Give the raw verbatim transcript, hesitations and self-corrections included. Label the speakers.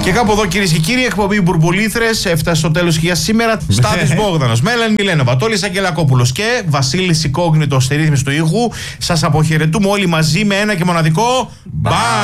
Speaker 1: Και κάπου εδώ, κυρίες και κύριοι, εκπομπή Μπουρμπουλήθρες έφτασε στο τέλος για σήμερα. Στάθης Μπόγδανος, Μέλαν Μιλένοβα, Τόλης Αγγελακόπουλος και Βασίλης Οικόγνητος στη ρύθμιση του ήχου. Σας αποχαιρετούμε όλοι μαζί με ένα και μοναδικό. Bye!